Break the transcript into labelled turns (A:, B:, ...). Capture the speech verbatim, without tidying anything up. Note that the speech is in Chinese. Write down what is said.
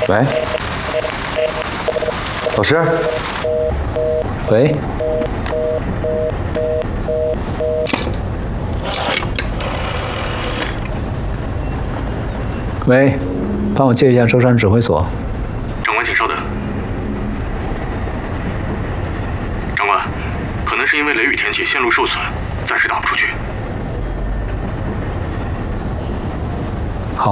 A: 喂，老师。
B: 喂。喂，帮我接一下舟山指挥所。
C: 长官，请稍等。长官，可能是因为雷雨天气线路受损，暂时打不出去。